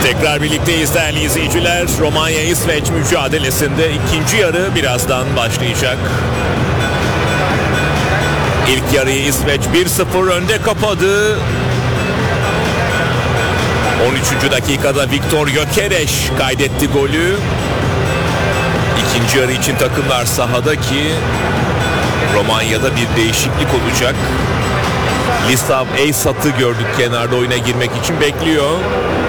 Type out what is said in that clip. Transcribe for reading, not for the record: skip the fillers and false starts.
Tekrar birlikteyiz değerli izleyiciler. Romanya-İsveç mücadelesinde ikinci yarı birazdan başlayacak. İlk yarıyı İsveç 1-0 önde kapadı. 13. dakikada Viktor Gyökeres kaydetti golü. İkinci yarı için takımlar sahada ki Romanya'da bir değişiklik olacak. Lisav Eysat'ı gördük kenarda oyuna girmek için bekliyor.